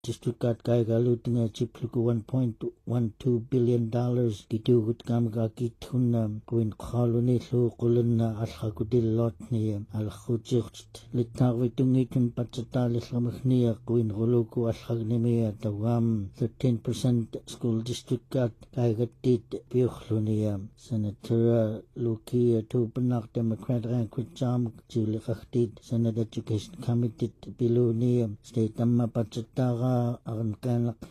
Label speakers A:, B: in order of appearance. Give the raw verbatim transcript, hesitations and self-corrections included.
A: District kaigalutinga chipluku one point one two billion dollars kitugut kamga kituna kuin khaluni lu qulunna alhaqudillot niya alkhujicht litnagvitungitun patsatalillamagniya kuin guluku alhagnimiya tawam thirteen percent school district kat kaigatit piukhluniya Senator Lukia Tupanak Democrat Rankwitjam Julikaktit Senate Education Committee Biluniya State Amma Patsataga agan kanak